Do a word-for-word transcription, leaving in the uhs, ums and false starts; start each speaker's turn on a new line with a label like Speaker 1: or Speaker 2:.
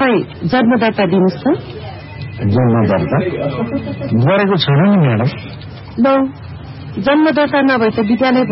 Speaker 1: खै जन्मदर्ता दिनुहोस् त।
Speaker 2: जन्मदर्ता गरेको छैन नि म्याडम।
Speaker 1: लौ जन्मदर्ता नभए त विद्यालय